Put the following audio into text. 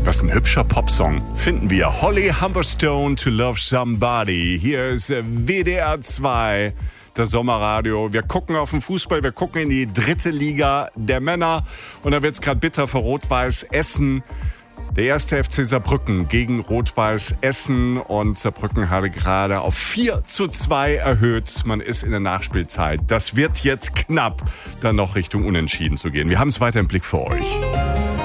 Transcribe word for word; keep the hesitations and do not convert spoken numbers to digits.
Was ein hübscher Popsong. Finden wir Holly Humberstone, To Love Somebody. Hier ist W D R zwei, das Sommerradio. Wir gucken auf den Fußball, wir gucken in die dritte Liga der Männer. Und da wird's gerade bitter für Rot-Weiß Essen. Der erste F C Saarbrücken gegen Rot-Weiß Essen. Und Saarbrücken hatte gerade auf vier zu zwei erhöht. Man ist in der Nachspielzeit. Das wird jetzt knapp, dann noch Richtung Unentschieden zu gehen. Wir haben es weiter im Blick für euch.